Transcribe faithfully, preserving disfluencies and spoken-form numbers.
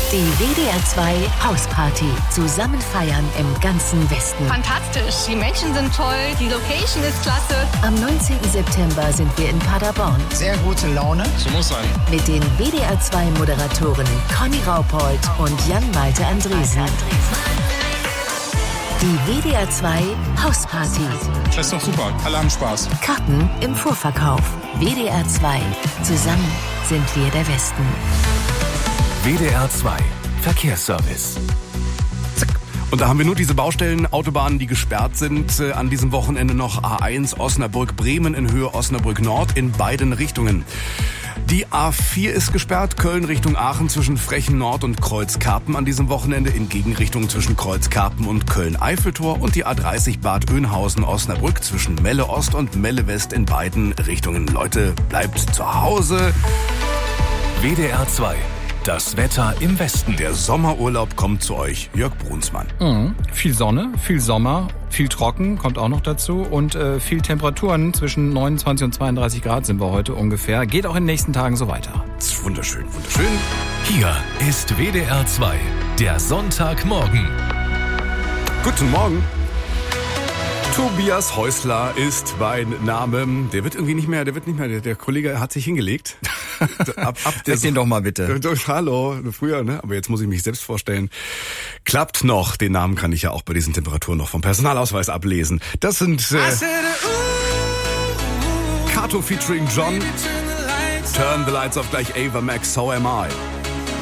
Die W D R zwei Hausparty. Zusammen feiern im ganzen Westen. Fantastisch. Die Menschen sind toll. Die Location ist klasse. Am neunzehnten September sind wir in Paderborn. Sehr gute Laune. So muss sein. Mit den W D R zwei Moderatoren Conny Raupold und Jan-Malte Andresen. Die W D R zwei Hausparty. Das ist doch super. Alle haben Spaß. Karten im Vorverkauf. W D R zwei. Zusammen sind wir der Westen. W D R zwei Verkehrsservice. Und da haben wir nur diese Baustellen, Autobahnen, die gesperrt sind. Äh, an diesem Wochenende noch A eins Osnabrück-Bremen in Höhe Osnabrück-Nord in beiden Richtungen. Die A vier ist gesperrt, Köln Richtung Aachen zwischen Frechen Nord und Kreuzkarpen an diesem Wochenende, in Gegenrichtung zwischen Kreuzkarpen und Köln-Eiffeltor, und die A dreißig Bad Oeynhausen-Osnabrück zwischen Melle Ost und Melle West in beiden Richtungen. Leute, bleibt zu Hause. W D R zwei. Das Wetter im Westen. Der Sommerurlaub kommt zu euch. Jörg Brunsmann. Mhm. Viel Sonne, viel Sommer, viel trocken kommt auch noch dazu und äh, viel Temperaturen. Zwischen neunundzwanzig und zweiunddreißig Grad sind wir heute ungefähr. Geht auch in den nächsten Tagen so weiter. Das ist wunderschön, wunderschön. Hier ist W D R zwei, der Sonntagmorgen. Guten Morgen. Tobias Häusler ist mein Name. Der wird irgendwie nicht mehr, der wird nicht mehr, der, der Kollege hat sich hingelegt. ab, ab der Sag den doch mal bitte. Hallo, früher, ne? Aber jetzt muss ich mich selbst vorstellen. Klappt noch. Den Namen kann ich ja auch bei diesen Temperaturen noch vom Personalausweis ablesen. Das sind äh, Kato featuring John. Turn the lights off, gleich Ava Max, So Am I.